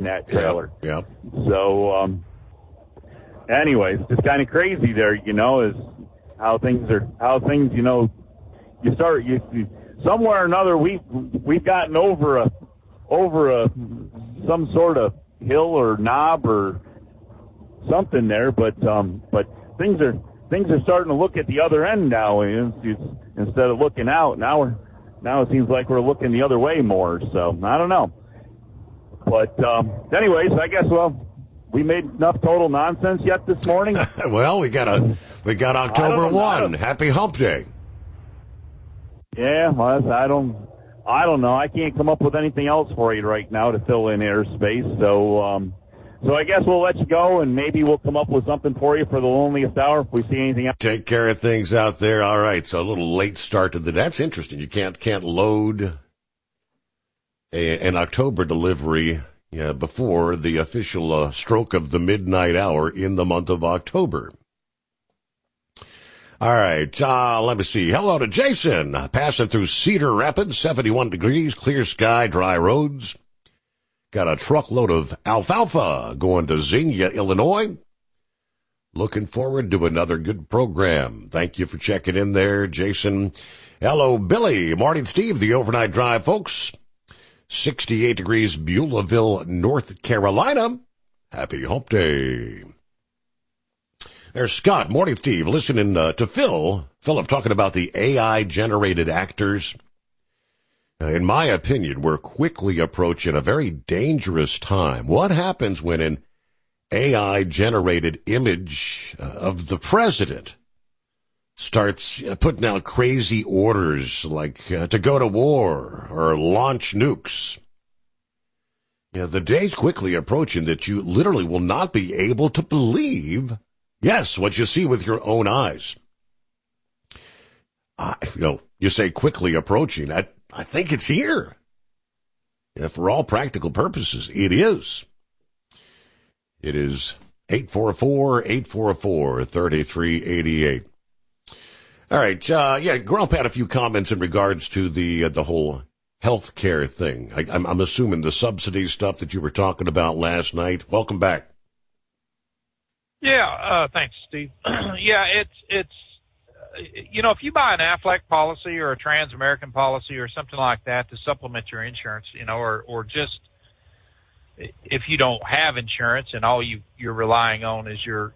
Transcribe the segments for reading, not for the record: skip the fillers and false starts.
that trailer. Yep. So, anyways, just kind of crazy there, is how things, you start, somewhere or another, we've gotten over some sort of hill or knob or something there, but things are starting to look at the other end now. Instead of looking out, now it seems like we're looking the other way more. So I don't know, but anyways, I guess we made enough total nonsense yet this morning. Well, we got October 1. Happy Hump Day. Yeah, well, I don't know. I can't come up with anything else for you right now to fill in airspace. So I guess we'll let you go, and maybe we'll come up with something for you for the loneliest hour if we see anything else. Take care of things out there. All right, so a little late start to that's interesting. You can't load an October delivery before the official stroke of the midnight hour in the month of October. All right, let me see. Hello to Jason. Passing through Cedar Rapids, 71 degrees, clear sky, dry roads. Got a truckload of alfalfa going to Xenia, Illinois. Looking forward to another good program. Thank you for checking in there, Jason. Hello, Billy. Marty and Steve, the overnight drive, folks. 68 degrees, Beulahville, North Carolina. Happy Hump Day. There's Scott. Morning, Steve. Listening to Philip talking about the AI-generated actors. In my opinion, we're quickly approaching a very dangerous time. What happens when an AI-generated image of the president starts putting out crazy orders like to go to war or launch nukes? The day's quickly approaching that you literally will not be able to believe, yes, what you see with your own eyes. You say quickly approaching. I think it's here. For all practical purposes, it is. It is 844-844-3388. All right. Grump had a few comments in regards to the whole health care thing. I'm assuming the subsidy stuff that you were talking about last night. Welcome back. Yeah. Thanks, Steve. It's if you buy an Aflac policy or a Trans-American policy or something like that to supplement your insurance, or just if you don't have insurance and all you're relying on is your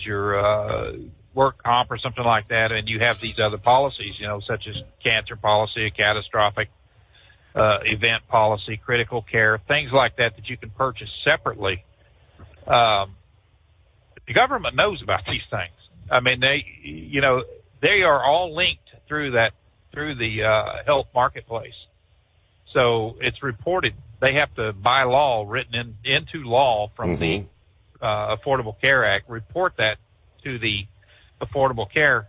work comp or something like that, and you have these other policies, such as cancer policy, a catastrophic event policy, critical care, things like that you can purchase separately. The government knows about these things. I mean, they are all linked through the health marketplace. So it's reported. They have to, by law, written into law from the Affordable Care Act, report that to the Affordable Care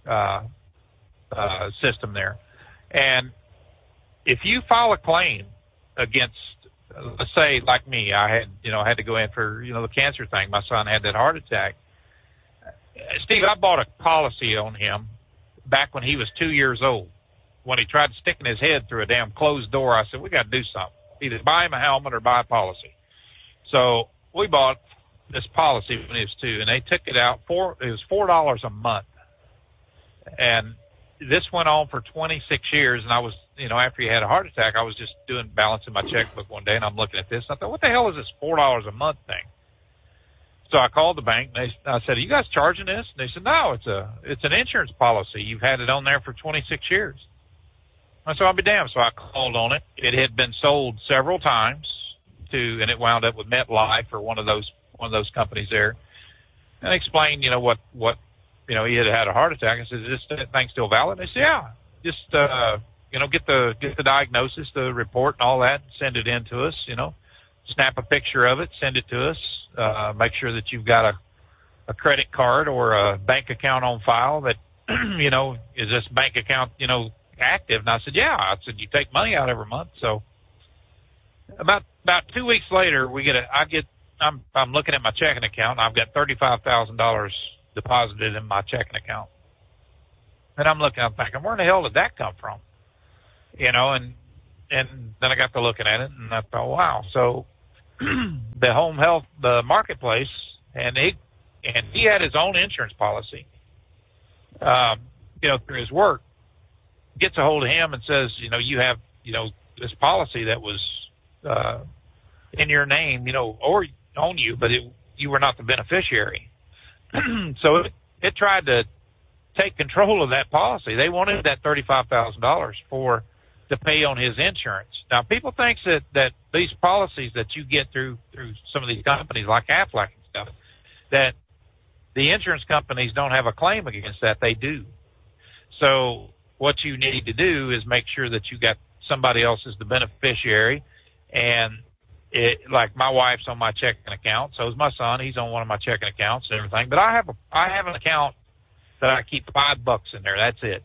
system there. And if you file a claim against, let's say, like me, I had to go in for, the cancer thing. My son had that heart attack. Steve, I bought a policy on him back when he was 2 years old. When he tried sticking his head through a damn closed door, I said, we got to do something. Either buy him a helmet or buy a policy. So we bought this policy when he was 2, and they took it out it was $4 a month. And this went on for 26 years, and I was, after he had a heart attack, I was just balancing my checkbook one day, and I'm looking at this, and I thought, what the hell is this $4 a month thing? So I called the bank, and I said, are you guys charging this? And they said, no, it's an insurance policy. You've had it on there for 26 years. I said, I'll be damned. So I called on it. It had been sold several times and it wound up with MetLife or one of those companies there. And I explained, what he had a heart attack. I said, is this thing still valid? And they said, yeah, just, get the diagnosis, the report and all that, send it in to us, snap a picture of it, send it to us. Make sure that you've got a credit card or a bank account on file that, is this bank account, active? And I said, yeah. I said, you take money out every month. So about 2 weeks later, I'm looking at my checking account, and I've got $35,000 deposited in my checking account. And I'm thinking, where in the hell did that come from? And then I got to looking at it, and I thought, wow. So the home health, the marketplace, and he had his own insurance policy, through his work, gets a hold of him and says, you have, this policy that was, in your name, or on you, but you were not the beneficiary. So it tried to take control of that policy. They wanted that $35,000 to pay on his insurance. Now, people think that these policies that you get through some of these companies like Aflac and stuff, that the insurance companies don't have a claim against that. They do. So what you need to do is make sure that you got somebody else as the beneficiary. And like my wife's on my checking account, so is my son. He's on one of my checking accounts and everything. But I have an account that I keep $5 in there. That's it.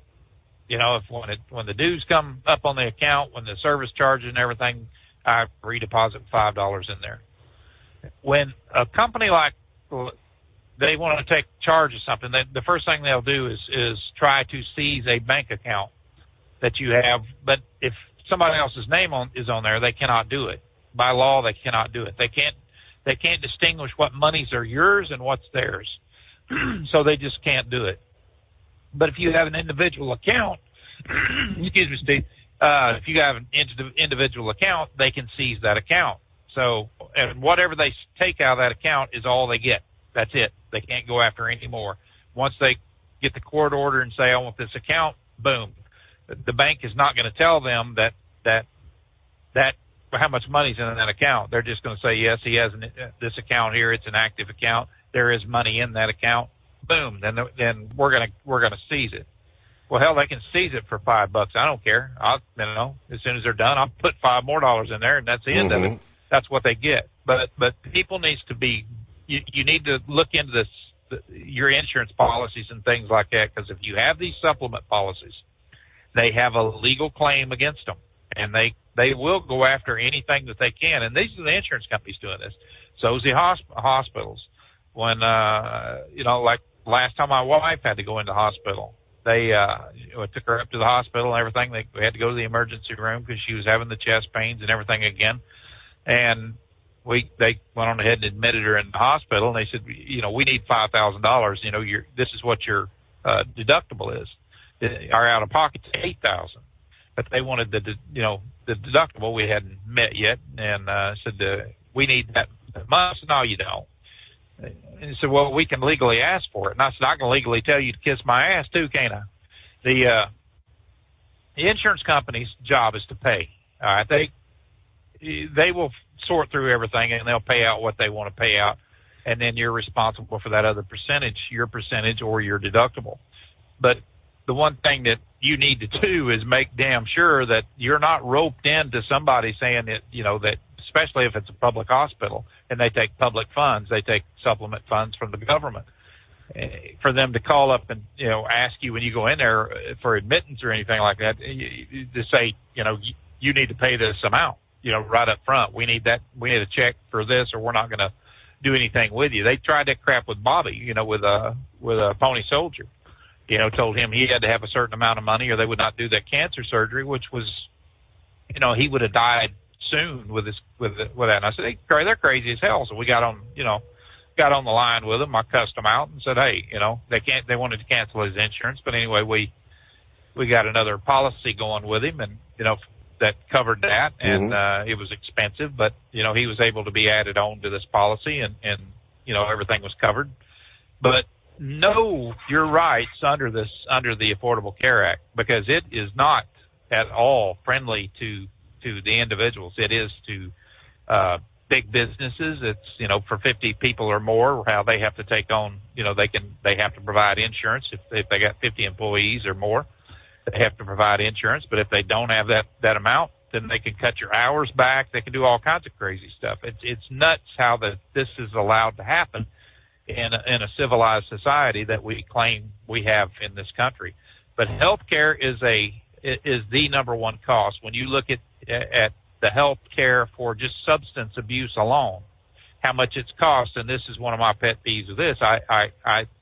When the dues come up on the account, when the service charges and everything, I redeposit $5 in there. When a company like they want to take charge of something, the first thing they'll do is try to seize a bank account that you have. But if somebody else's name is on there, they cannot do it. By law, they cannot do it. They can't distinguish what monies are yours and what's theirs. So they just can't do it. But if you have an individual account, excuse me, Steve, if you have an individual account, they can seize that account. So, and whatever they take out of that account is all they get. That's it. They can't go after any more. Once they get the court order and say, I want this account, boom. The bank is not going to tell them that how much money's in that account. They're just going to say, yes, he has this account here. It's an active account. There is money in that account. Boom. Then we're going to seize it. Well, hell, they can seize it for $5. I don't care. As soon as they're done, I'll put $5 more in there, and that's the end of it. That's what they get. But people needs to be. You need to look into your insurance policies and things like that, because if you have these supplement policies, they have a legal claim against them, and they will go after anything that they can. And these are the insurance companies doing this. So is the hospitals. When like last time my wife had to go into hospital, they took her up to the hospital and everything. They had to go to the emergency room because she was having the chest pains and everything again. And they went on ahead and admitted her in the hospital, and they said, we need $5,000. This is what your deductible is. Our out of pocket's $8,000, but they wanted the deductible. We hadn't met yet, and said we need that much. No, you don't. And he said, well, we can legally ask for it. And I said, I can legally tell you to kiss my ass too, can't I? The insurance company's job is to pay. All right, they will sort through everything, and they'll pay out what they want to pay out, and then you're responsible for that other percentage, your percentage or your deductible. But the one thing that you need to do is make damn sure that you're not roped into somebody saying that, that especially if it's a public hospital and they take public funds, they take supplement funds from the government, for them to call up and, ask you when you go in there for admittance or anything like that, to say, you need to pay this amount. Right up front, we need a check for this, or we're not going to do anything with you. They tried that crap with Bobby, with a Pony Soldier, told him he had to have a certain amount of money or they would not do that cancer surgery, which was, he would have died soon with that. And I said, hey, they're crazy as hell. So we got on the line with them. I cussed them out and said, hey, they wanted to cancel his insurance. But anyway, we got another policy going with him, and, that covered that, and it was expensive, but he was able to be added on to this policy, and everything was covered. But know your rights under the Affordable Care Act, because it is not at all friendly to the individuals. It is to big businesses. It's for 50 people or more, how they have to take on, they have to provide insurance if they got 50 employees or more. They have to provide insurance, but if they don't have that amount, then they can cut your hours back. They can do all kinds of crazy stuff. It's nuts how this is allowed to happen in a civilized society that we claim we have in this country. But healthcare is the number one cost. When you look at the health care for just substance abuse alone, how much it's cost, and this is one of my pet peeves of this. I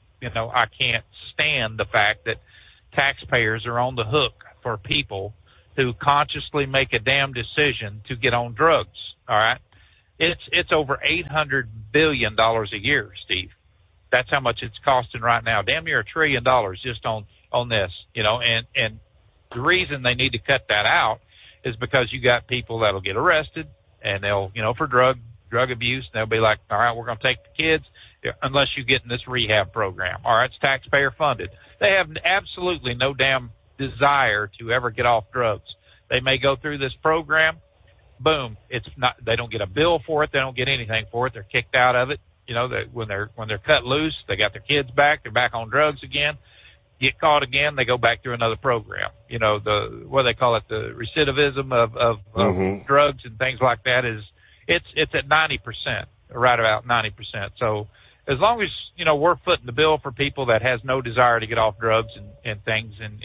can't stand the fact that taxpayers are on the hook for people who consciously make a damn decision to get on drugs. All right. It's over $800 billion a year, Steve. That's how much it's costing right now. Damn near $1 trillion just on this, and the reason they need to cut that out is because you got people that'll get arrested and they'll, for drug abuse. And they'll be like, all right, we're going to take the kids unless you get in this rehab program. All right, it's taxpayer funded. They have absolutely no damn desire to ever get off drugs. They may go through this program. Boom. It's not, they don't get a bill for it. They don't get anything for it. They're kicked out of it. When they're cut loose, they got their kids back. They're back on drugs again. Get caught again, they go back through another program. What they call it, the recidivism of drugs and things like that it's at 90%, right about 90%. So as long as, we're footing the bill for people that has no desire to get off drugs and things, and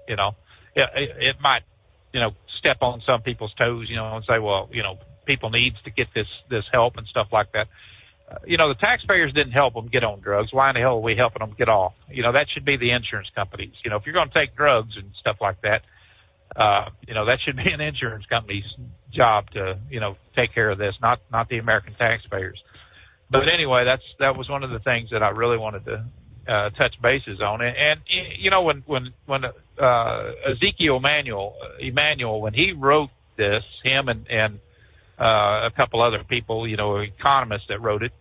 it might, step on some people's toes, and say, well, people needs to get this help and stuff like that. The taxpayers didn't help them get on drugs. Why in the hell are we helping them get off? That should be the insurance companies. If you're going to take drugs and stuff like that, that should be an insurance company's job to, take care of this, not the American taxpayers. But anyway, that was one of the things that I really wanted to touch bases on. And when Ezekiel Emanuel, when he wrote this, him and a couple other people, economists that wrote it,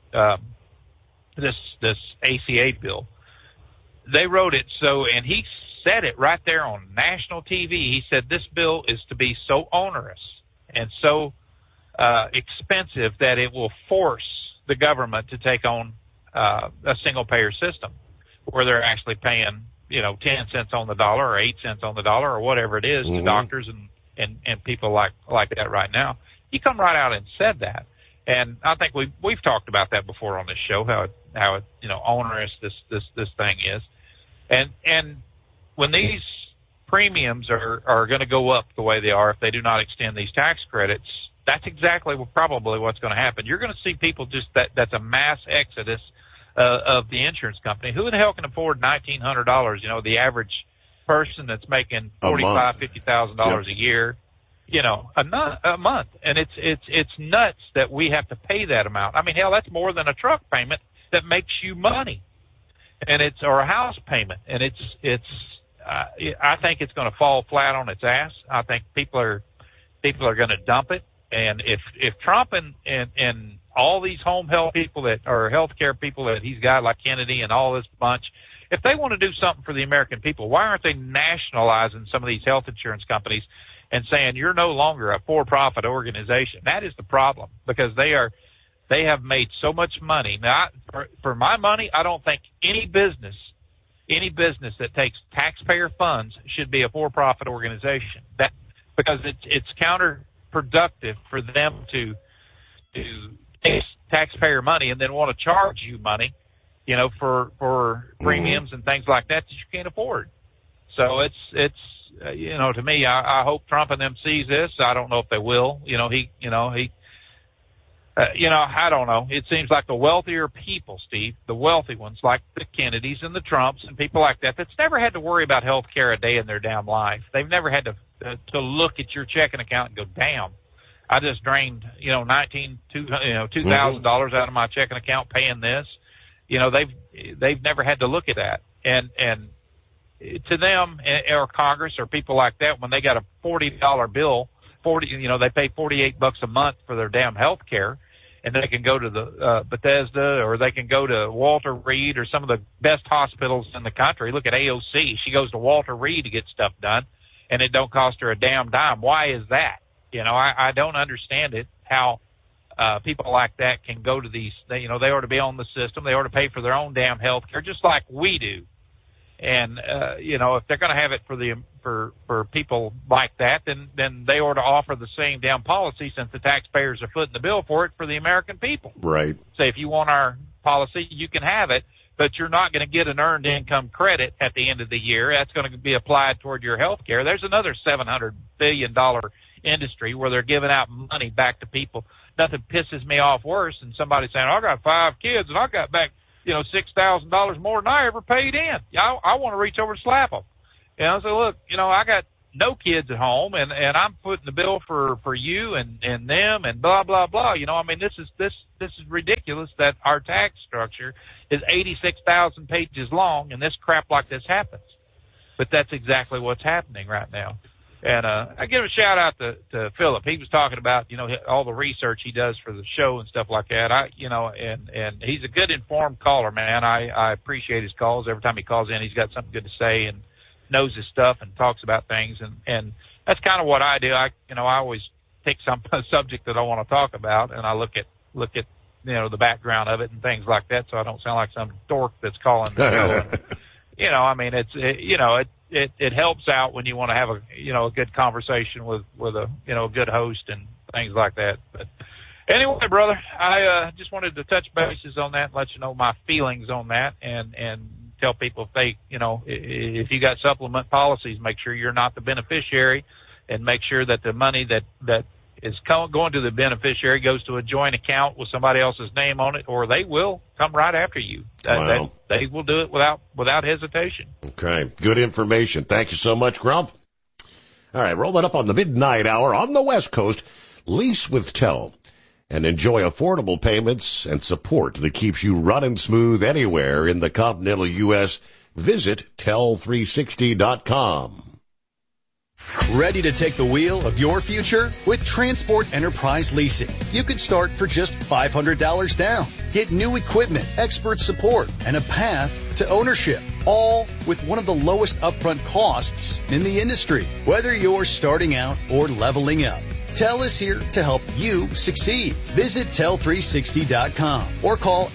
this ACA bill. They wrote it and he said it right there on national TV. He said this bill is to be so onerous and so expensive that it will force the government to take on a single-payer system where they're actually paying, 10 cents on the dollar or 8 cents on the dollar or whatever it is to doctors and people like that right now. He come right out and said that, and I think we've talked about that before on this show, how onerous this thing is, and when these premiums are going to go up the way they are if they do not extend these tax credits, that's exactly probably what's going to happen. You're going to see people that's a mass exodus of the insurance company. Who in the hell can afford $1,900? The average person that's making $50,000 a year. A month, and it's nuts that we have to pay that amount. I mean, hell, that's more than a truck payment that makes you money, and or a house payment, and I think it's going to fall flat on its ass. I think people are going to dump it, and if Trump and all these home health people that are healthcare people that he's got like Kennedy and all this bunch, if they want to do something for the American people, why aren't they nationalizing some of these health insurance companies and saying you're no longer a for-profit organization? That is the problem, because they have made so much money. Now, for my money, I don't think any business that takes taxpayer funds should be a for-profit organization. Because it's counterproductive for them to take taxpayer money and then want to charge you money, for premiums and things like that you can't afford. So it's. To me, I hope Trump and them sees this. I don't know if they will. I don't know. It seems like the wealthier people, Steve, the wealthy ones like the Kennedys and the Trumps and people like that's never had to worry about health care a day in their damn life. They've never had to look at your checking account and go, damn, I just drained, $2,000 out of my checking account paying this. They've never had to look at that. And to them or Congress or people like that, when they got a $40 bill, they pay $48 a month for their damn health care, and they can go to the Bethesda, or they can go to Walter Reed or some of the best hospitals in the country. Look at AOC. She goes to Walter Reed to get stuff done, and it don't cost her a damn dime. Why is that? I don't understand it, how people like that can go to these, they ought to be on the system. They ought to pay for their own damn health care just like we do. And, if they're going to have it for people like that, then they ought to offer the same damn policy, since the taxpayers are footing the bill for it, for the American people. Right. Say, if you want our policy, you can have it, but you're not going to get an earned income credit at the end of the year. That's going to be applied toward your health care. There's another $700 billion industry where they're giving out money back to people. Nothing pisses me off worse than somebody saying, I got 5 kids and I got back $6,000 more than I ever paid in. I want to reach over and slap them. So look, I got no kids at home, and I'm footing the bill for you and them and blah blah blah. You know, I mean, this is ridiculous that our tax structure is 86,000 pages long, and this crap like this happens. But that's exactly what's happening right now. And I give a shout out to Philip. He was talking about, you know, all the research he does for the show and stuff like that. And he's a good informed caller, man. I appreciate his calls. Every time he calls in, he's got something good to say and knows his stuff and talks about things. And that's kind of what I do. I always take a subject that I want to talk about, and I look at you know, the background of it and things like that, so I don't sound like some dork that's calling the show. And, you know, I mean, it helps out when you want to have a good conversation with a, you know, a good host and things like that. But anyway, brother, I just wanted to touch bases on that and let you know my feelings on that, and tell people if they, you know, if you got supplement policies, make sure you're not the beneficiary, and make sure that the money that is going to the beneficiary goes to a joint account with somebody else's name on it, or they will come right after you. Wow. They will do it without hesitation. Okay, good information. Thank you so much, Grump. All right, rolling up on the midnight hour on the West Coast. Lease with Tel and enjoy affordable payments and support that keeps you running smooth anywhere in the continental U.S. Visit tel360.com. Ready to take the wheel of your future? With Transport Enterprise Leasing, you could start for just $500 down. Get new equipment, expert support, and a path to ownership, all with one of the lowest upfront costs in the industry. Whether you're starting out or leveling up, Tel is here to help you succeed. Visit tel360.com or call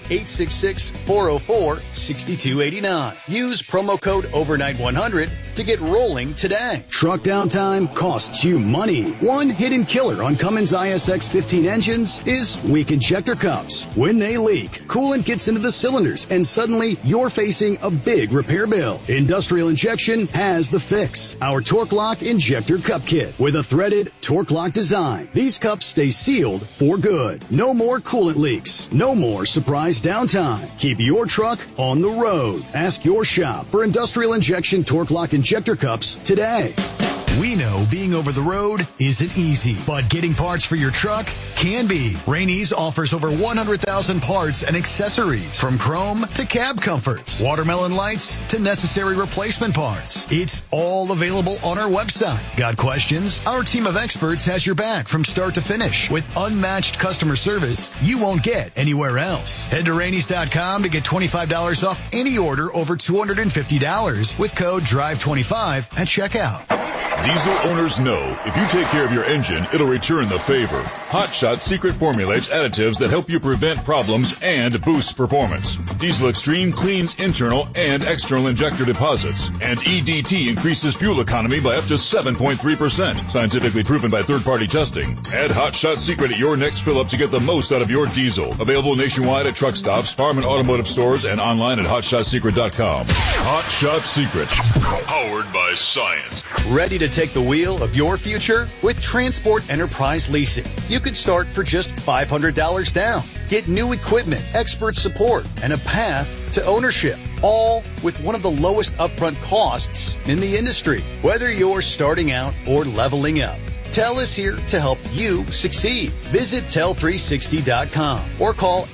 866-404-6289. Use promo code overnight100 to get rolling today. Truck downtime costs you money. One hidden killer on Cummins ISX 15 engines is weak injector cups. When they leak, coolant gets into the cylinders and suddenly you're facing a big repair bill. Industrial Injection has the fix. Our Torque Lock Injector Cup Kit with a threaded Torque Lock design. These cups stay sealed for good. No more coolant leaks. No more surprise downtime. Keep your truck on the road. Ask your shop for Industrial Injection Torque Lock Injector Cups today. We know being over the road isn't easy, but getting parts for your truck can be. Rainey's offers over 100,000 parts and accessories, from chrome to cab comforts, watermelon lights to necessary replacement parts. It's all available on our website. Got questions? Our team of experts has your back from start to finish with unmatched customer service you won't get anywhere else. Head to Rainey's.com to get $25 off any order over $250 with code DRIVE25 at checkout. Diesel owners know if you take care of your engine, it'll return the favor. Hot Shot Secret formulates additives that help you prevent problems and boost performance. Diesel Extreme cleans internal and external injector deposits, and EDT increases fuel economy by up to 7.3%. Scientifically proven by third-party testing. Add Hot Shot Secret at your next fill-up to get the most out of your diesel. Available nationwide at truck stops, farm and automotive stores, and online at hotshotsecret.com. Hot Shot Secret. Powered by science. Ready to take the wheel of your future? With Transport Enterprise Leasing, you could start for just $500 down. Get new equipment, expert support, and a path to ownership, all with one of the lowest upfront costs in the industry. Whether you're starting out or leveling up, Tel is here to help you succeed. Visit tel360.com or call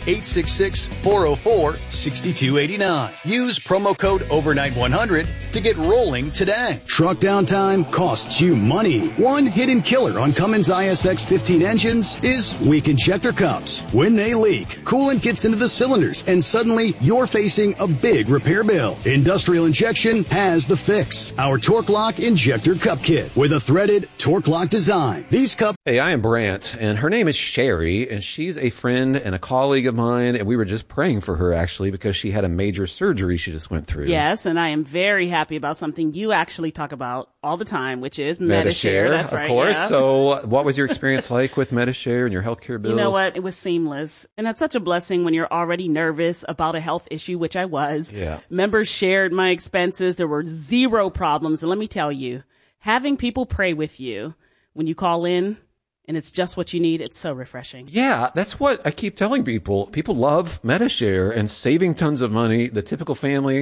866-404-6289. Use promo code overnight100 to get rolling today. Truck downtime costs you money. One hidden killer on Cummins ISX 15 engines is weak injector cups. When they leak, coolant gets into the cylinders and suddenly you're facing a big repair bill. Industrial Injection has the fix. Our Torque Lock Injector Cup Kit with a threaded Torque Lock design. These cups... Hey, I am Brant, and her name is Sherry, and she's a friend and a colleague of mine, and we were just praying for her, actually, because she had a major surgery she just went through. Yes, and I am very happy about something you actually talk about all the time, which is Medi-Share. That's right. Of course. Yeah. So what was your experience like with Medi-Share and your healthcare bills? You know what? It was seamless. And that's such a blessing when you're already nervous about a health issue, which I was. Yeah. Members shared my expenses. There were zero problems. And let me tell you, having people pray with you when you call in and it's just what you need, it's so refreshing. Yeah, that's what I keep telling people. People love Medi-Share and saving tons of money. The typical family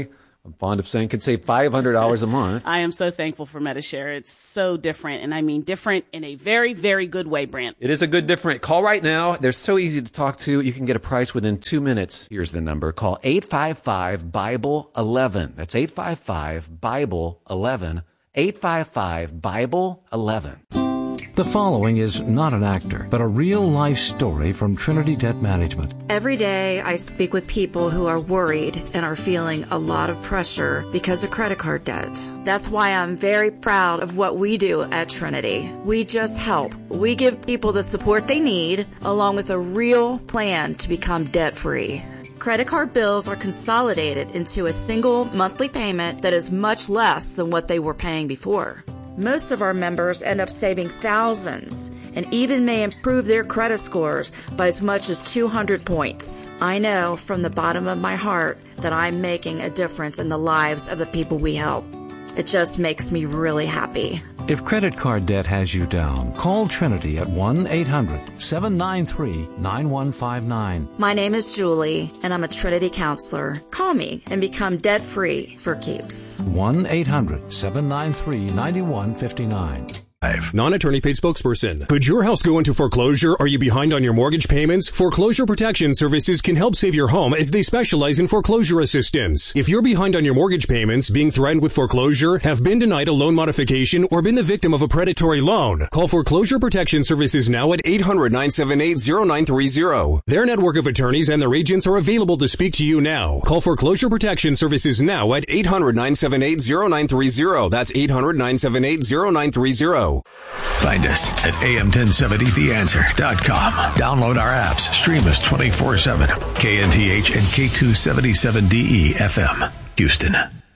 I'm fond of saying, can save $500 a month. I am so thankful for Medi-Share. It's so different, and I mean different in a very, very good way, Brent. It is a good different. Call right now. They're so easy to talk to. You can get a price within 2 minutes. Here's the number. Call 855-BIBLE-11. That's 855-BIBLE-11. 855-BIBLE-11. The following is not an actor, but a real-life story from Trinity Debt Management. Every day I speak with people who are worried and are feeling a lot of pressure because of credit card debt. That's why I'm very proud of what we do at Trinity. We just help. We give people the support they need, along with a real plan to become debt-free. Credit card bills are consolidated into a single monthly payment that is much less than what they were paying before. Most of our members end up saving thousands and even may improve their credit scores by as much as 200 points. I know from the bottom of my heart that I'm making a difference in the lives of the people we help. It just makes me really happy. If credit card debt has you down, call Trinity at 1-800-793-9159. My name is Julie, and I'm a Trinity counselor. Call me and become debt-free for keeps. 1-800-793-9159. Non-attorney paid spokesperson. Could your house go into foreclosure? Are you behind on your mortgage payments? Foreclosure Protection Services can help save your home as they specialize in foreclosure assistance. If you're behind on your mortgage payments, being threatened with foreclosure, have been denied a loan modification, or been the victim of a predatory loan, call Foreclosure Protection Services now at 800-978-0930. Their network of attorneys and their agents are available to speak to you now. Call Foreclosure Protection Services now at 800-978-0930. That's 800-978-0930. Find us at am1070theanswer.com. Download our apps. Stream us 24/7. KNTH and K277DE FM, Houston.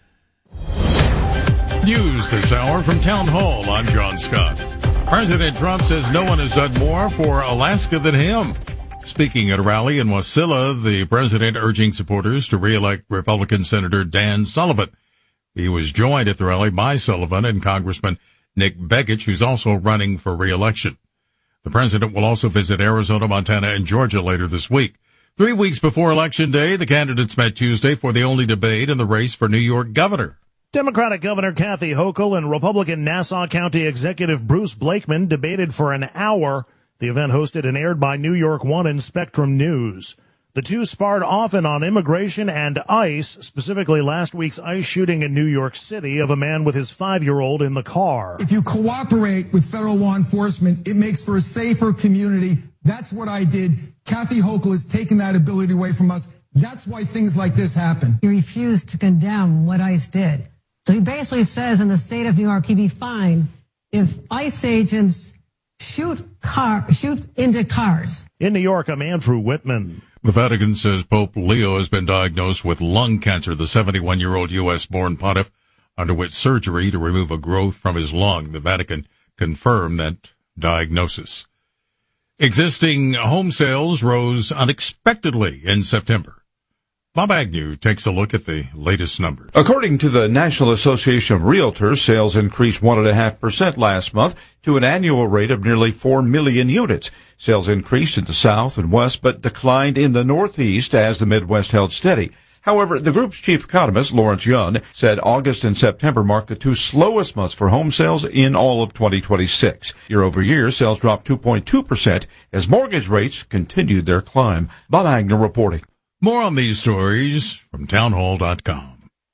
News this hour from Town Hall. I'm John Scott. President Trump says no one has done more for Alaska than him. Speaking at a rally in Wasilla, the president urging supporters to re-elect Republican Senator Dan Sullivan. He was joined at the rally by Sullivan and Congressman Nick Begich, who's also running for re-election. The president will also visit Arizona, Montana, and Georgia later this week. 3 weeks before Election Day, the candidates met Tuesday for the only debate in the race for New York governor. Democratic Governor Kathy Hochul and Republican Nassau County Executive Bruce Blakeman debated for an hour. The event hosted and aired by New York One and Spectrum News. The two sparred often on immigration and ICE, specifically last week's ICE shooting in New York City of a man with his 5-year-old in the car. If you cooperate with federal law enforcement, it makes for a safer community. That's what I did. Kathy Hochul has taken that ability away from us. That's why things like this happen. He refused to condemn what ICE did. So he basically says in the state of New York, he'd be fined if ICE agents shoot into cars. In New York, I'm Andrew Whitman. The Vatican says Pope Leo has been diagnosed with lung cancer. The 71-year-old U.S.-born pontiff underwent surgery to remove a growth from his lung. The Vatican confirmed that diagnosis. Existing home sales rose unexpectedly in September. Bob Agnew takes a look at the latest numbers. According to the National Association of Realtors, sales increased 1.5% last month to an annual rate of nearly 4 million units. Sales increased in the South and West, but declined in the Northeast as the Midwest held steady. However, the group's chief economist, Lawrence Yun, said August and September marked the two slowest months for home sales in all of 2026. Year over year, sales dropped 2.2% as mortgage rates continued their climb. Bob Agnew reporting. More on these stories from townhall.com.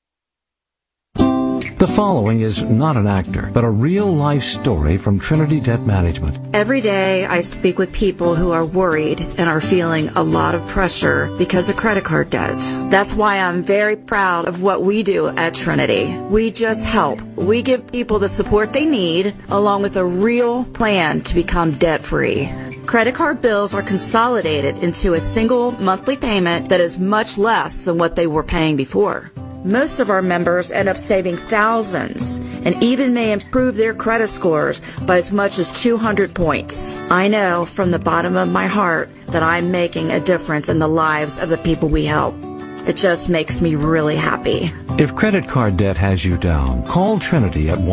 The following is not an actor, but a real-life story from Trinity Debt Management. Every day I speak with people who are worried and are feeling a lot of pressure because of credit card debt. That's why I'm very proud of what we do at Trinity. We just help. We give people the support they need, along with a real plan to become debt-free. Credit card bills are consolidated into a single monthly payment that is much less than what they were paying before. Most of our members end up saving thousands and even may improve their credit scores by as much as 200 points. I know from the bottom of my heart that I'm making a difference in the lives of the people we help. It just makes me really happy. If credit card debt has you down, call Trinity at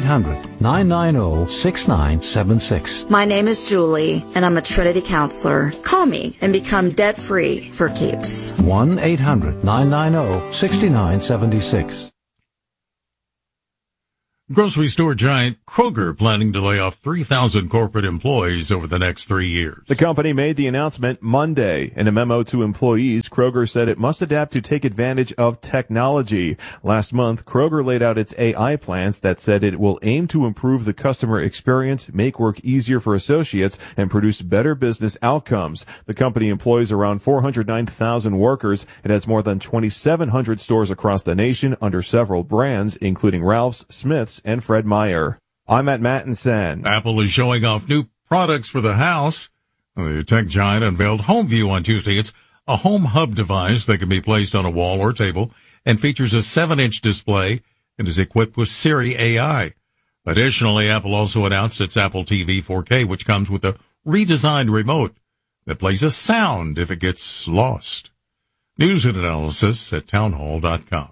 1-800-990-6976. My name is Julie, and I'm a Trinity counselor. Call me and become debt-free for keeps. 1-800-990-6976. Grocery store giant Kroger planning to lay off 3,000 corporate employees over the next 3 years. The company made the announcement Monday. In a memo to employees, Kroger said it must adapt to take advantage of technology. Last month, Kroger laid out its AI plans that said it will aim to improve the customer experience, make work easier for associates, and produce better business outcomes. The company employs around 409,000 workers. It has more than 2,700 stores across the nation under several brands, including Ralph's, Smith's, and Fred Meyer. I'm at Mattinson. Apple is showing off new products for the house. The tech giant unveiled HomeView on Tuesday. It's a home hub device that can be placed on a wall or table and features a 7-inch display and is equipped with Siri AI. Additionally, Apple also announced its Apple TV 4K, which comes with a redesigned remote that plays a sound if it gets lost. News and analysis at townhall.com.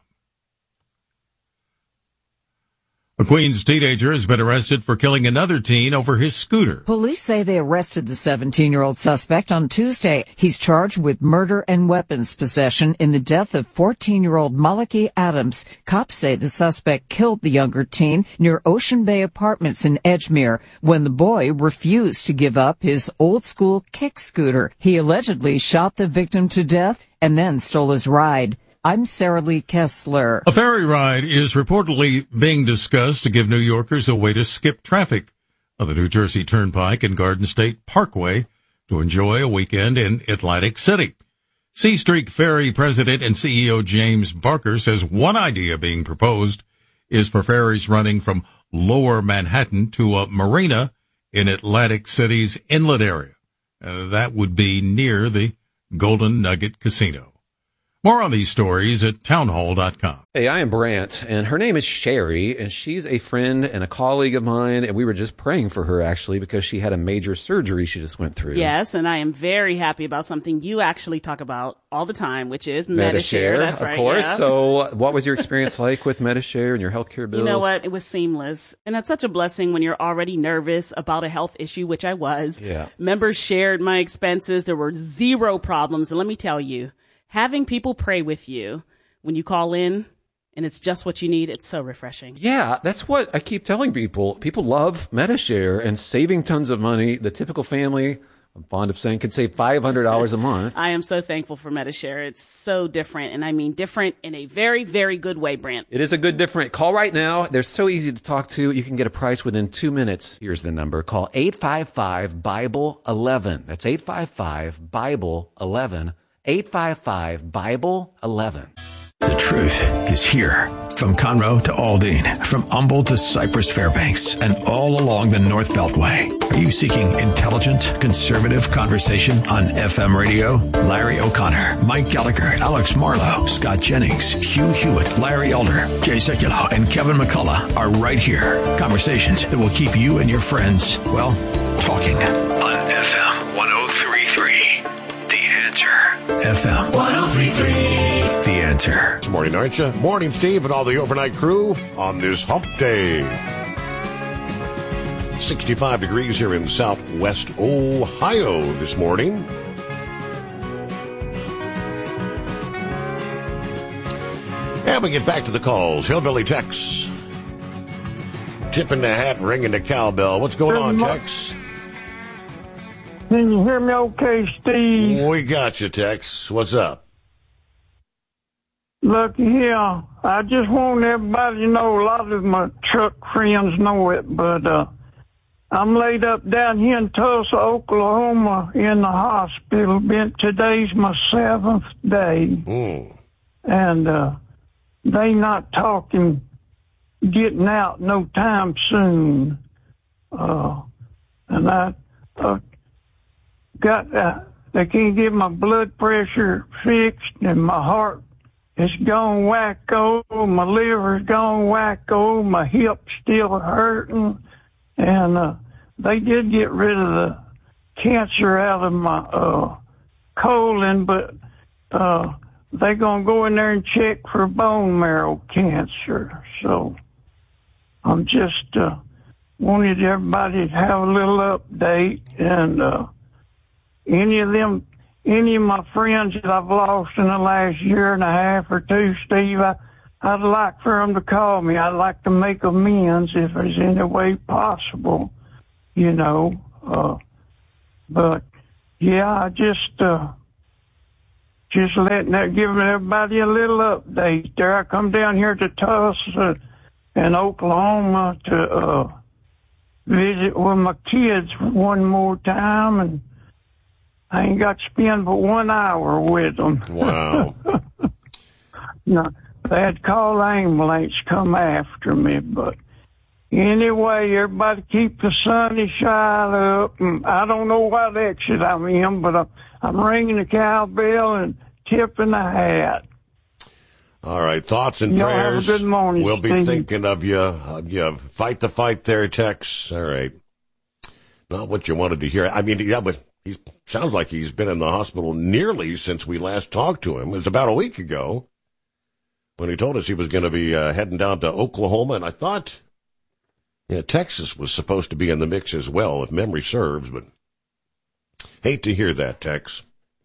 A Queens teenager has been arrested for killing another teen over his scooter. Police say they arrested the 17-year-old suspect on Tuesday. He's charged with murder and weapons possession in the death of 14-year-old Malachi Adams. Cops say the suspect killed the younger teen near Ocean Bay Apartments in Edgemere when the boy refused to give up his old-school kick scooter. He allegedly shot the victim to death and then stole his ride. I'm Sarah Lee Kessler. A ferry ride is reportedly being discussed to give New Yorkers a way to skip traffic on the New Jersey Turnpike and Garden State Parkway to enjoy a weekend in Atlantic City. Sea Streak Ferry President and CEO James Barker says one idea being proposed is for ferries running from Lower Manhattan to a marina in Atlantic City's inlet area. That would be near the Golden Nugget Casino. More on these stories at townhall.com. Hey, I am Brant, and her name is Sherry, and she's a friend and a colleague of mine, and we were just praying for her, actually, because she had a major surgery she just went through. Yes, and I am very happy about something you actually talk about all the time, which is Medi-Share. That's right, of course. yeah. So what was your experience like with Medi-Share and your healthcare bills? You know what? It was seamless. And that's such a blessing when you're already nervous about a health issue, which I was. Yeah. Members shared my expenses. There were zero problems. And let me tell you, having people pray with you when you call in and it's just what you need, it's so refreshing. Yeah, that's what I keep telling people. People love Medi-Share and saving tons of money. The typical family, I'm fond of saying, could save $500 a month. I am so thankful for Medi-Share. It's so different, and I mean different in a very, very good way, Brant. It is a good different. Call right now. They're so easy to talk to. You can get a price within 2 minutes. Here's the number. Call 855-BIBLE-11. That's 855-BIBLE-11. 855-BIBLE-11. The truth is here. From Conroe to Aldine, from Humboldt to Cypress Fairbanks, and all along the North Beltway. Are you seeking intelligent, conservative conversation on FM radio? Larry O'Connor, Mike Gallagher, Alex Marlowe, Scott Jennings, Hugh Hewitt, Larry Elder, Jay Sekulow, and Kevin McCullough are right here. Conversations that will keep you and your friends, well, talking. On FM 103.3, The Answer. FM 103.3. The Answer. Good morning, aren't you? Morning, Steve, and all the overnight crew on this hump day. 65 degrees here in southwest Ohio this morning. And we get back to the calls. Hillbilly Tex. Tipping the hat, ringing the cowbell. What's going on, Tex? Can you hear me okay, Steve? We got you, Tex. What's up? Look here, I just want everybody to know, a lot of my truck friends know it, but I'm laid up down here in Tulsa, Oklahoma in the hospital. Today's my 7th day. And they not talking getting out no time soon. And I they can't get my blood pressure fixed, and my heart it's gone wacko, my liver's gone wacko, my hip's still hurting, and they did get rid of the cancer out of my colon, but they're going to go in there and check for bone marrow cancer. So I'm just wanted everybody to have a little update. And any of my friends that I've lost in the last year and a half or two, Steve, I'd like for them to call me. I'd like to make amends if there's any way possible, you know. But yeah, I just giving everybody a little update there. I come down here to Tulsa and Oklahoma to visit with my kids one more time, and I ain't got to spend but 1 hour with them. Wow. No, they had to call the ambulance come after me, but anyway, everybody keep the sunny side up. And I don't know what exit I'm in, but I'm ringing the cowbell and tipping the hat. All right, thoughts and prayers. Have a good morning, we'll be Steve. thinking of you. Fight the fight there, Tex. All right. Not what you wanted to hear. I mean, yeah, but he sounds like he's been in the hospital nearly since we last talked to him. It was about a week ago when he told us he was going to be heading down to Oklahoma, and I thought Texas was supposed to be in the mix as well, if memory serves, but hate to hear that, Tex.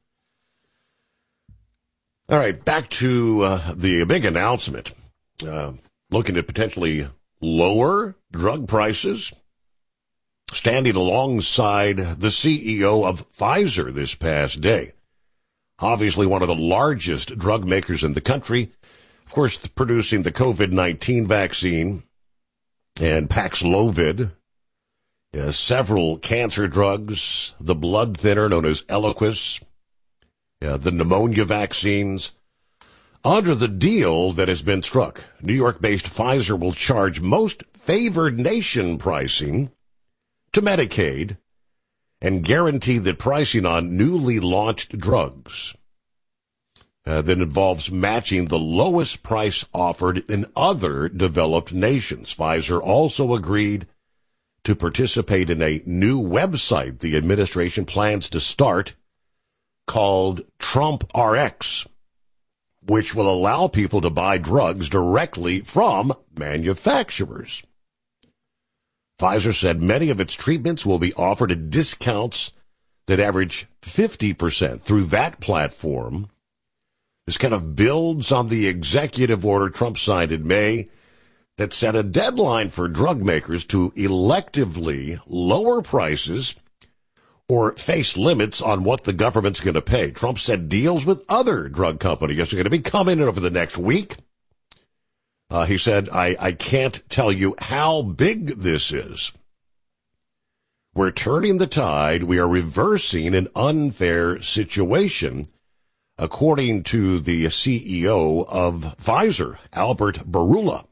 All right, back to the big announcement. Looking at potentially lower drug prices. Standing alongside the CEO of Pfizer this past day. Obviously one of the largest drug makers in the country. Of course, producing the COVID-19 vaccine and Paxlovid. Several cancer drugs, the blood thinner known as Eliquis, the pneumonia vaccines. Under the deal that has been struck, New York-based Pfizer will charge most favored nation pricing to Medicaid and guarantee that pricing on newly launched drugs that involves matching the lowest price offered in other developed nations. Pfizer also agreed to participate in a new website the administration plans to start called Trump RX, which will allow people to buy drugs directly from manufacturers. Pfizer said many of its treatments will be offered at discounts that average 50% through that platform. This kind of builds on the executive order Trump signed in May that set a deadline for drug makers to electively lower prices or face limits on what the government's going to pay. Trump said deals with other drug companies are going to be coming in over the next week. He said, I can't tell you how big this is. We're turning the tide. We are reversing an unfair situation, according to the CEO of Pfizer, Albert Bourla.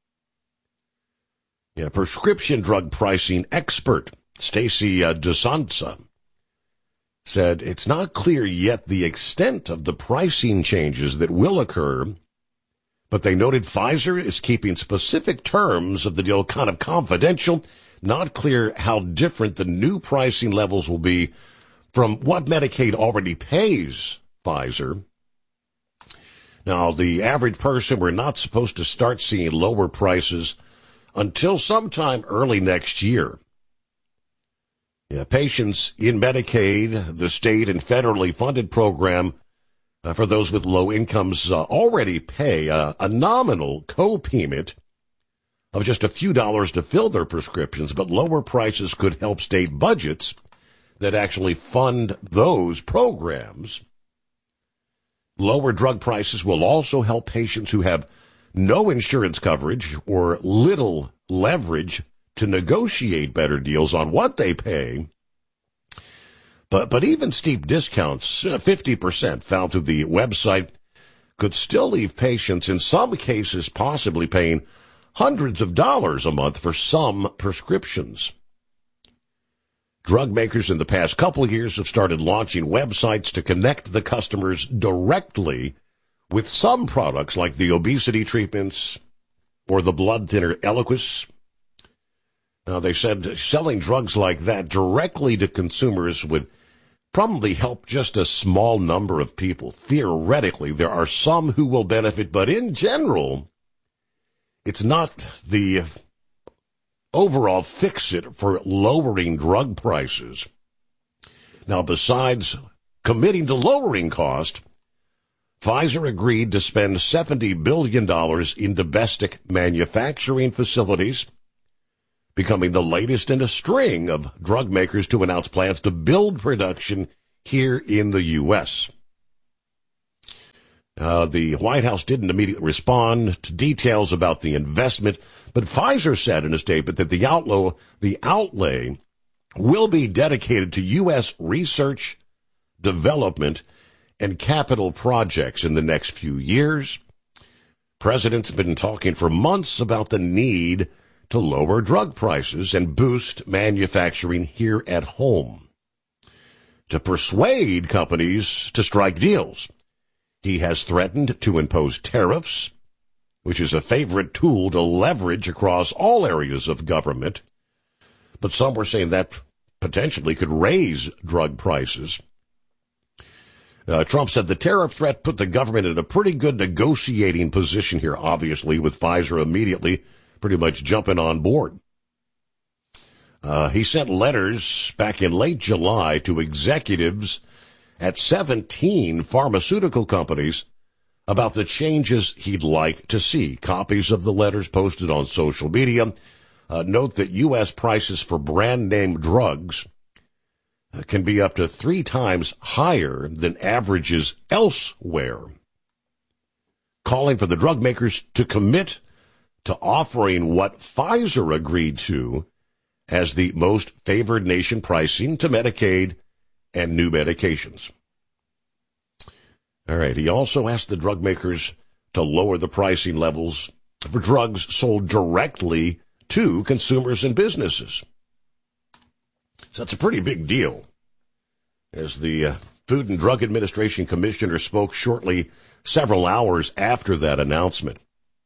Prescription drug pricing expert Stacy DeSanza said it's not clear yet the extent of the pricing changes that will occur, but they noted Pfizer is keeping specific terms of the deal kind of confidential. Not clear how different the new pricing levels will be from what Medicaid already pays Pfizer. Now, the average person, we're not supposed to start seeing lower prices until sometime early next year. Patients in Medicaid, the state and federally funded program for those with low incomes, already pay a nominal co-payment of just a few dollars to fill their prescriptions, but lower prices could help state budgets that actually fund those programs. Lower drug prices will also help patients who have no insurance coverage or little leverage to negotiate better deals on what they pay. But even steep discounts, 50% found through the website, could still leave patients, in some cases, possibly paying hundreds of dollars a month for some prescriptions. Drug makers in the past couple of years have started launching websites to connect the customers directly with some products like the obesity treatments or the blood thinner Eliquis. Now, they said selling drugs like that directly to consumers would probably help just a small number of people. Theoretically, there are some who will benefit, but in general, it's not the overall fix-it for lowering drug prices. Now, besides committing to lowering cost, Pfizer agreed to spend $70 billion in domestic manufacturing facilities, becoming the latest in a string of drug makers to announce plans to build production here in the U.S. The White House didn't immediately respond to details about the investment, but Pfizer said in a statement that the outlay will be dedicated to U.S. research, development, and capital projects in the next few years. President's been talking for months about the need to lower drug prices and boost manufacturing here at home. To persuade companies to strike deals, he has threatened to impose tariffs, which is a favorite tool to leverage across all areas of government. But some were saying that potentially could raise drug prices. Trump said the tariff threat put the government in a pretty good negotiating position here, obviously, with Pfizer immediately pretty much jumping on board. He sent letters back in late July to executives at 17 pharmaceutical companies about the changes he'd like to see. Copies of the letters posted on social media note that U.S. prices for brand-name drugs can be up to 3 times higher than averages elsewhere, calling for the drug makers to commit to offering what Pfizer agreed to as the most favored nation pricing to Medicaid and new medications. All right. He also asked the drug makers to lower the pricing levels for drugs sold directly to consumers and businesses. So that's a pretty big deal. As the Food and Drug Administration commissioner spoke shortly, several hours after that announcement.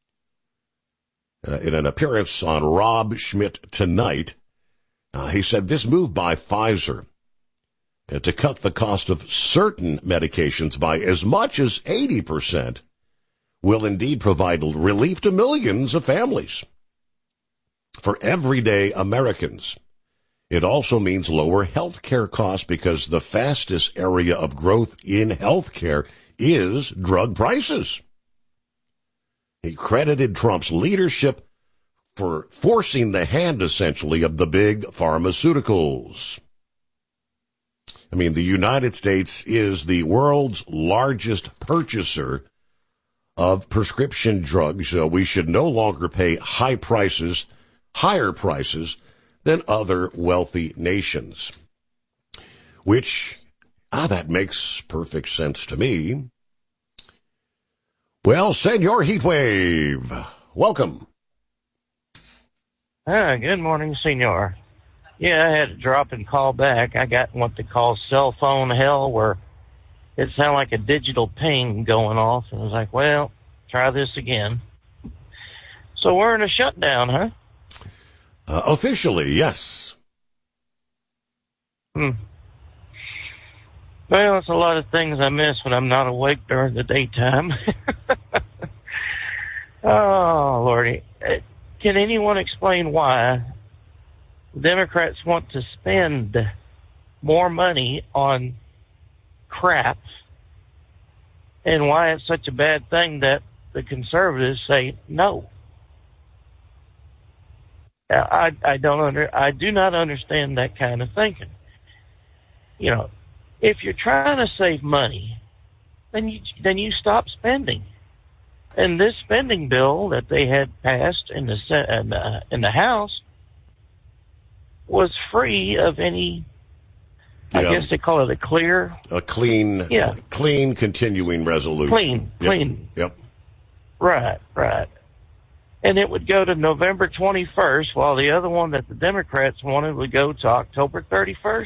In an appearance on Rob Schmidt Tonight, he said this move by Pfizer to cut the cost of certain medications by as much as 80% will indeed provide relief to millions of families. For everyday Americans, it also means lower health care costs because the fastest area of growth in health care is drug prices. He credited Trump's leadership for forcing the hand, essentially, of the big pharmaceuticals. I mean, the United States is the world's largest purchaser of prescription drugs, so we should no longer pay higher prices than other wealthy nations. Which, that makes perfect sense to me. Well, Senor Heatwave, welcome. Good morning, Senor. Yeah, I had to drop and call back. I got what they call cell phone hell, where it sounded like a digital ping going off. And I was like, well, try this again. So we're in a shutdown, huh? Officially, yes. Well, it's a lot of things I miss when I'm not awake during the daytime. Oh, Lordy. Can anyone explain why Democrats want to spend more money on crap and why it's such a bad thing that the conservatives say no? I do not understand that kind of thinking. You know, if you're trying to save money, then you stop spending. And this spending bill that they had passed in the House was free of any, I guess they call it a clean continuing resolution. Clean. Yep. Right. And it would go to November 21st, while the other one that the Democrats wanted would go to October 31st.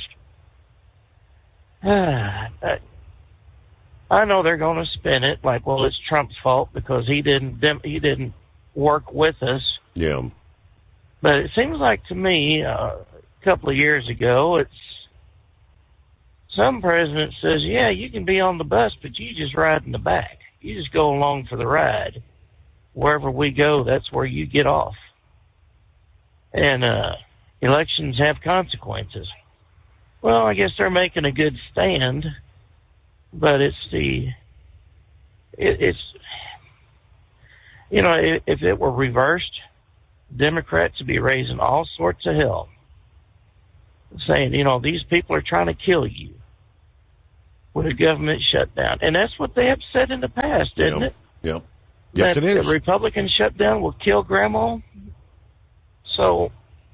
I know they're going to spin it like, well, it's Trump's fault because he didn't work with us. Yeah. But it seems like to me, a couple of years ago, it's some president says, yeah, you can be on the bus, but you just ride in the back. You just go along for the ride. Wherever we go, that's where you get off. And elections have consequences. Well, I guess they're making a good stand, but it's if it were reversed, Democrats would be raising all sorts of hell, saying, these people are trying to kill you with a government shutdown. And that's what they have said in the past, isn't it? Yep. Yes, that it is. The Republican shutdown will kill Grandma. So,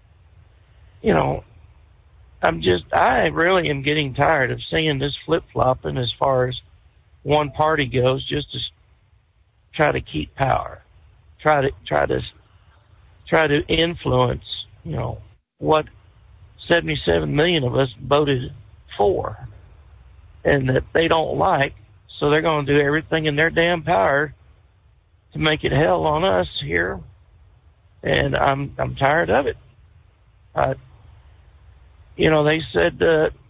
I really am getting tired of seeing this flip-flopping as far as one party goes, just to try to keep power, try to influence, what 77 million of us voted for, and that they don't like. So they're going to do everything in their damn power to make it hell on us here, and I'm tired of it. They said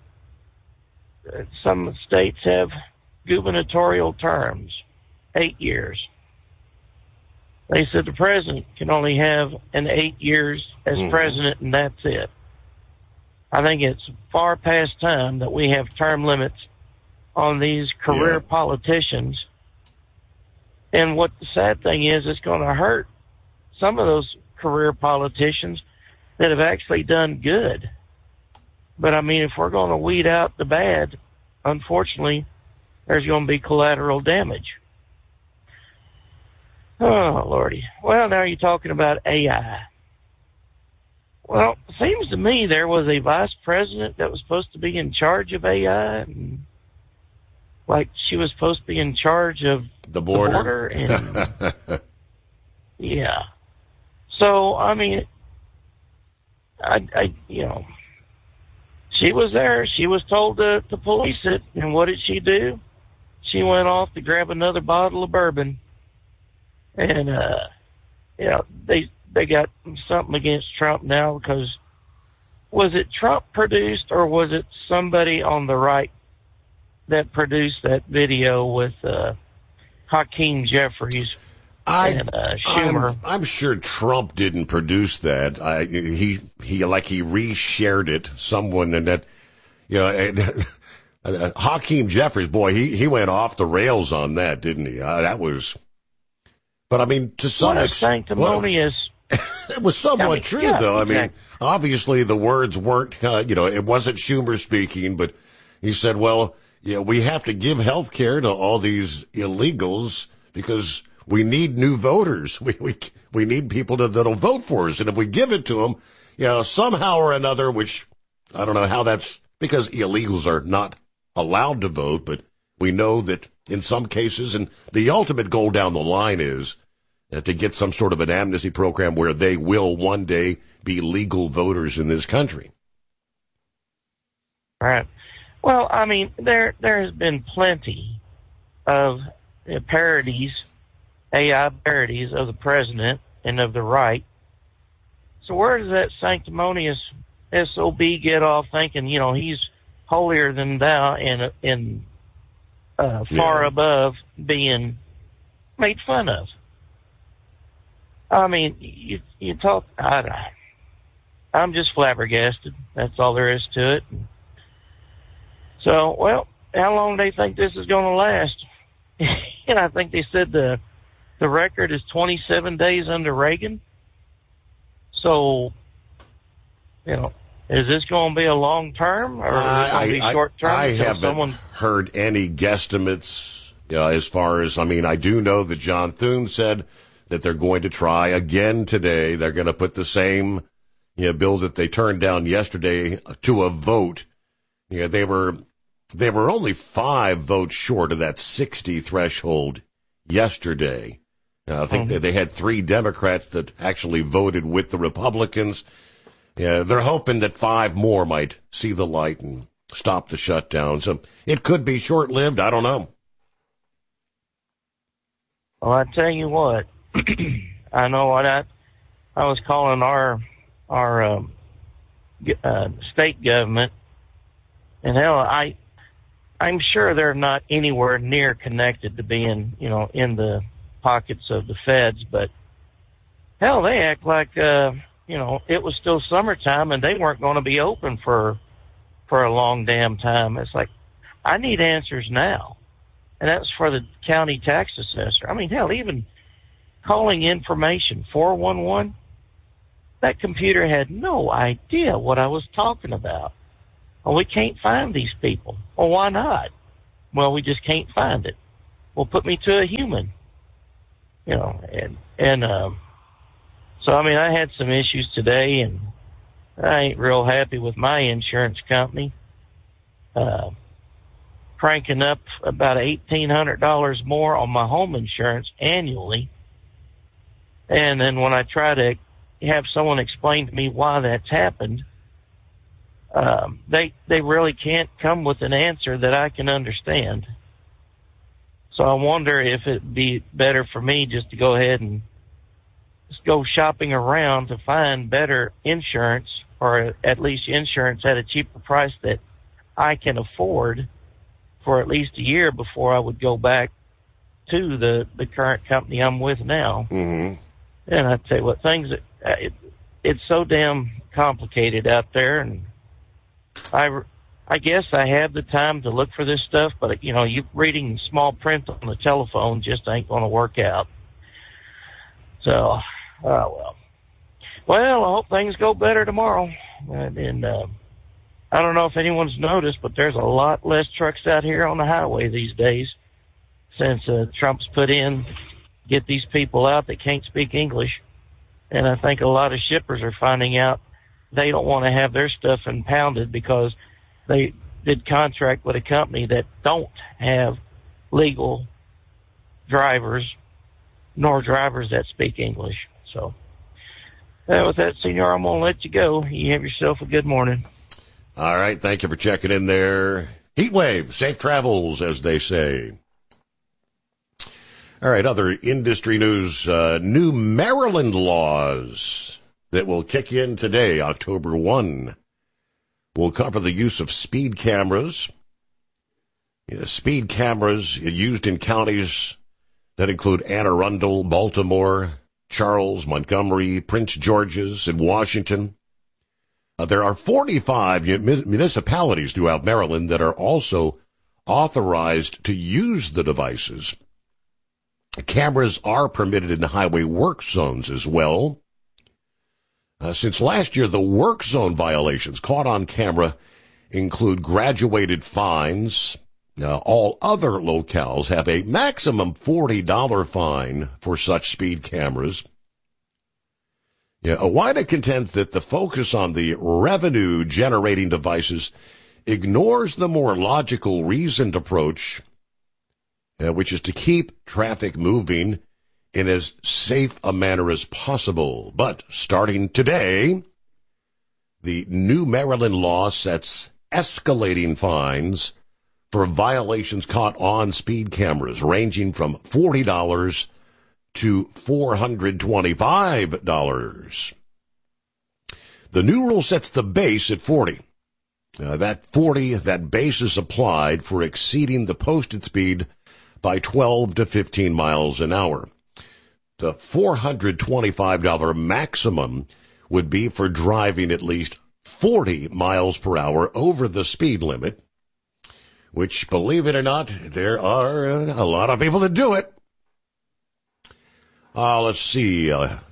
some states have gubernatorial terms, 8 years. They said the president can only have an 8 years as president, and that's it. I think it's far past time that we have term limits on these career politicians. And what the sad thing is, it's going to hurt some of those career politicians that have actually done good. But, if we're going to weed out the bad, unfortunately, there's going to be collateral damage. Oh, Lordy. Well, now you're talking about AI. Well, it seems to me there was a vice president that was supposed to be in charge of AI, and like she was supposed to be in charge of the border. And yeah. So, she was there. She was told to police it. And what did she do? She went off to grab another bottle of bourbon. And, they got something against Trump now because was it Trump produced or was it somebody on the right that produced that video with Hakeem Jeffries and Schumer? I'm sure Trump didn't produce that. He reshared it. Someone in that, Hakeem Jeffries, boy, he went off the rails on that, didn't he? That was. But to some extent, sanctimonious. It was somewhat true, though. Exactly. Obviously the words weren't, it wasn't Schumer speaking, but he said, well, we have to give health care to all these illegals because we need new voters. We need people that'll vote for us. And if we give it to them, somehow or another, which I don't know how that's because illegals are not allowed to vote, but we know that in some cases, and the ultimate goal down the line is to get some sort of an amnesty program where they will one day be legal voters in this country. Right. Well, there has been plenty of parodies, AI parodies of the president and of the right. So where does that sanctimonious SOB get off thinking, he's holier than thou and far above being made fun of? You talk, I'm just flabbergasted. That's all there is to it. So, well, how long do they think this is going to last? And I think they said the record is 27 days under Reagan. So, is this going to be a long term or is it going to be short term? I haven't heard any guesstimates as far as, I do know that John Thune said that they're going to try again today. They're going to put the same, bill that they turned down yesterday to a vote. They were only 5 votes short of that 60 threshold yesterday. I think that they had 3 Democrats that actually voted with the Republicans. They're hoping that 5 more might see the light and stop the shutdown. So it could be short-lived. I don't know. Well, I tell you what, I know what I was calling our state government, and hell, I'm sure they're not anywhere near connected to being, in the pockets of the feds, but hell, they act like, it was still summertime and they weren't going to be open for a long damn time. It's like, I need answers now. And that's for the county tax assessor. I mean, hell, even calling information, 411, that computer had no idea what I was talking about. Well, we can't find these people. Well, why not? Well, we just can't find it. Well, put me to a human. So, I mean, I had some issues today, and I ain't real happy with my insurance company. Cranking up about $1,800 more on my home insurance annually. And then when I try to have someone explain to me why that's happened, they really can't come with an answer that I can understand. So I wonder if it'd be better for me just to go ahead and just go shopping around to find better insurance, or at least insurance at a cheaper price that I can afford for at least a year before I would go back to the current company I'm with now. Mm-hmm. And I tell you what, it's so damn complicated out there, and I guess I have the time to look for this stuff, but you reading small print on the telephone just ain't going to work out. So, well, I hope things go better tomorrow. And I don't know if anyone's noticed, but there's a lot less trucks out here on the highway these days since Trump's put in, get these people out that can't speak English. And I think a lot of shippers are finding out they don't want to have their stuff impounded because they did contract with a company that don't have legal drivers nor drivers that speak English. So with that, Senor, I'm going to let you go. You have yourself a good morning. All right. Thank you for checking in there. Heat wave, safe travels, as they say. All right. Other industry news, new Maryland laws that will kick in today, October 1, will cover the use of speed cameras. Speed cameras used in counties that include Anne Arundel, Baltimore, Charles, Montgomery, Prince George's, and Washington. There are 45 municipalities throughout Maryland that are also authorized to use the devices. Cameras are permitted in the highway work zones as well. Since last year, the work zone violations caught on camera include graduated fines. All other locales have a maximum $40 fine for such speed cameras. OOIDA contends that the focus on the revenue-generating devices ignores the more logical, reasoned approach, which is to keep traffic moving in as safe a manner as possible. But starting today, the new Maryland law sets escalating fines for violations caught on speed cameras, ranging from $40 to $425. The new rule sets the base at 40. That base is applied for exceeding the posted speed by 12 to 15 miles an hour. The $425 maximum would be for driving at least 40 miles per hour over the speed limit, which, believe it or not, there are a lot of people that do it. Let's see.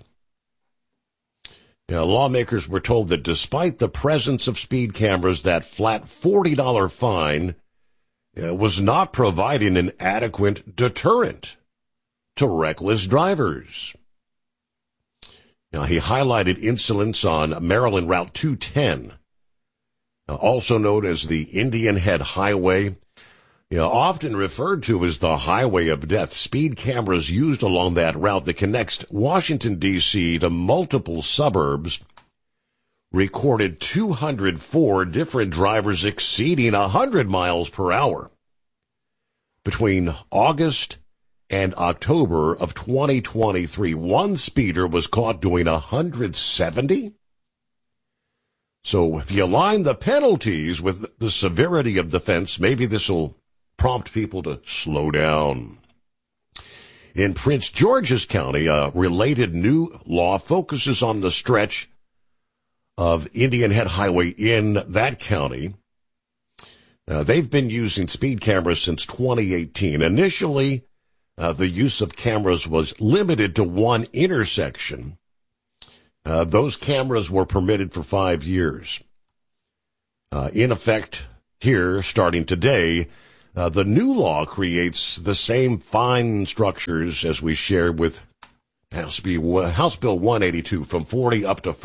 Lawmakers were told that despite the presence of speed cameras, that flat $40 fine was not providing an adequate deterrent to reckless drivers. Now, he highlighted incidents on Maryland Route 210, also known as the Indian Head Highway, often referred to as the Highway of Death. Speed cameras used along that route that connects Washington, D.C. to multiple suburbs recorded 204 different drivers exceeding 100 miles per hour. Between August and October of 2023, one speeder was caught doing 170. So if you align the penalties with the severity of the offense, maybe this will prompt people to slow down. In Prince George's County, a related new law focuses on the stretch of Indian Head Highway in that county. They've been using speed cameras since 2018. Initially, the use of cameras was limited to one intersection. Those cameras were permitted for 5 years. In effect, here, starting today, the new law creates the same fine structures as we shared with House Bill 182, from $40 up to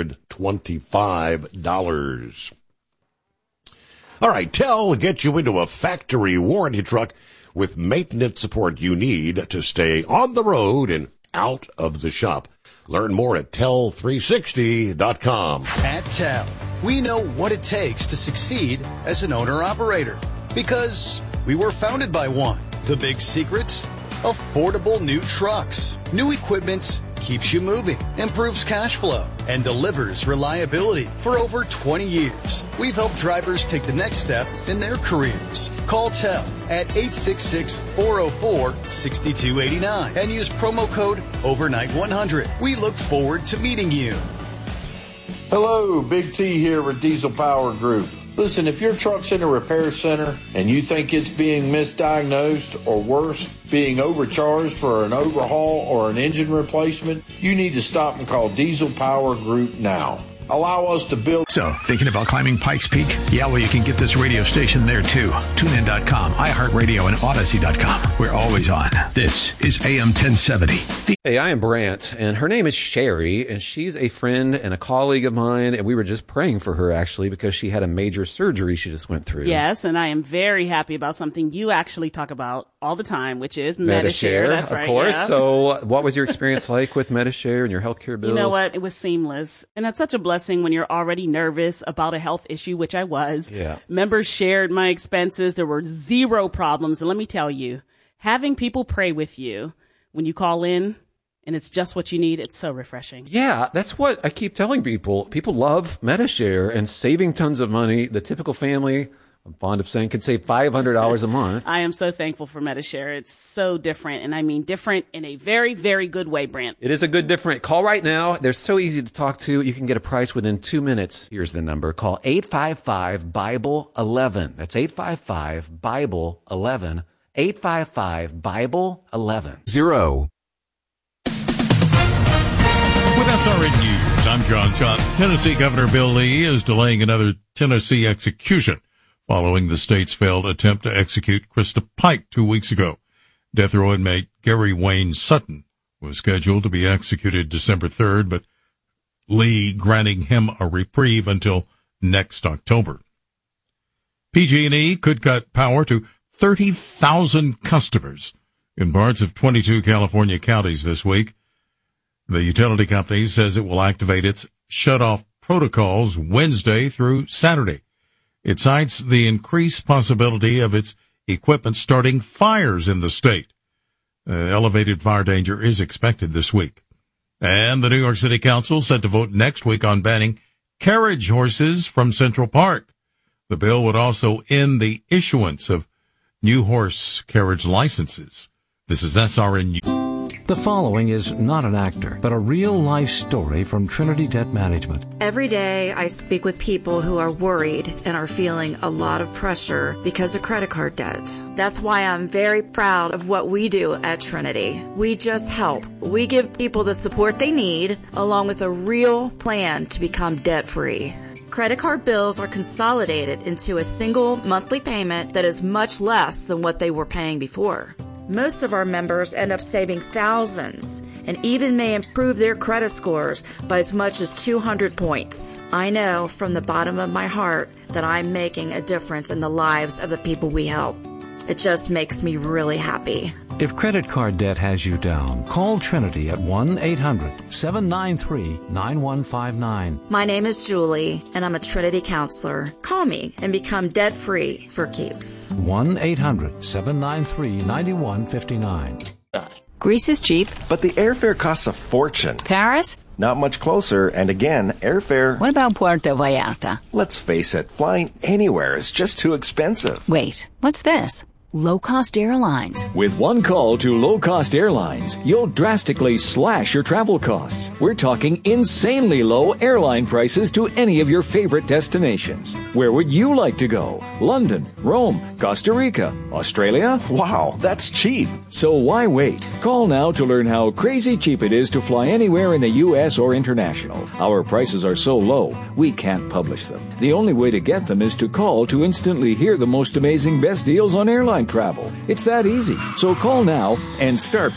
$425. All right, Tell will get you into a factory warranty truck with maintenance support you need to stay on the road and out of the shop. Learn more at Tell360.com. At Tell, we know what it takes to succeed as an owner-operator because we were founded by one. The big secrets? Affordable new trucks. New equipment keeps you moving, improves cash flow, and delivers reliability. For over 20 years, we've helped drivers take the next step in their careers. Call Tell at 866-404-6289 and use promo code OVERNIGHT100. We look forward to meeting you. Hello, Big T here with Diesel Power Group. Listen, if your truck's in a repair center and you think it's being misdiagnosed or worse, being overcharged for an overhaul or an engine replacement, you need to stop and call Diesel Power Group now. Allow us to build. So, thinking about climbing Pikes Peak? Yeah, well, you can get this radio station there too. TuneIn.com, iHeartRadio, and Odyssey.com. We're always on. This is AM 1070. Hey, I am Brant, and her name is Sherry, and she's a friend and a colleague of mine, and we were just praying for her, actually, because she had a major surgery she just went through. Yes, and I am very happy about something you actually talk about all the time, which is Medi-Share. That's right. Of course. Yeah. So what was your experience like with Medi-Share and your healthcare bills? You know what? It was seamless. And that's such a blessing when you're already nervous about a health issue, which I was. Yeah. Members shared my expenses. There were zero problems. And let me tell you, having people pray with you when you call in and it's just what you need, it's so refreshing. Yeah, that's what I keep telling people. People love Medi-Share and saving tons of money. The typical family, I'm fond of saying, can save $500 a month. I am so thankful for Medi-Share. It's so different, and I mean different in a very, very good way, Brant. It is a good different. Call right now. They're so easy to talk to. You can get a price within 2 minutes. Here's the number. Call 855-BIBLE-11. That's 855-BIBLE-11. 855-BIBLE-11. With SRN News, I'm John Schott. Tennessee Governor Bill Lee is delaying another Tennessee execution following the state's failed attempt to execute Krista Pike 2 weeks ago. Death row inmate Gary Wayne Sutton was scheduled to be executed December 3rd, but Lee granting him a reprieve until next October. PG&E could cut power to 30,000 customers in parts of 22 California counties this week. The utility company says it will activate its shut-off protocols Wednesday through Saturday. It cites the increased possibility of its equipment starting fires in the state. Elevated fire danger is expected this week. And the New York City Council set to vote next week on banning carriage horses from Central Park. The bill would also end the issuance of new horse carriage licenses. This is SRN News. The following is not an actor, but a real-life story from Trinity Debt Management. Every day I speak with people who are worried and are feeling a lot of pressure because of credit card debt. That's why I'm very proud of what we do at Trinity. We just help. We give people the support they need, along with a real plan to become debt-free. Credit card bills are consolidated into a single monthly payment that is much less than what they were paying before. Most of our members end up saving thousands and even may improve their credit scores by as much as 200 points. I know from the bottom of my heart that I'm making a difference in the lives of the people we help. It just makes me really happy. If credit card debt has you down, call Trinity at 1-800-793-9159. My name is Julie, and I'm a Trinity counselor. Call me and become debt-free for keeps. 1-800-793-9159. Greece is cheap. But the airfare costs a fortune. Paris? Not much closer, and again, airfare... What about Puerto Vallarta? Let's face it, flying anywhere is just too expensive. Wait, what's this? Low-cost airlines. With one call to low-cost airlines, you'll drastically slash your travel costs. We're talking insanely low airline prices to any of your favorite destinations. Where would you like to go? London, Rome, Costa Rica, Australia? Wow, that's cheap. So why wait? Call now to learn how crazy cheap it is to fly anywhere in the U.S. or international. Our prices are so low, we can't publish them. The only way to get them is to call to instantly hear the most amazing best deals on airline travel. It's that easy. So call now and start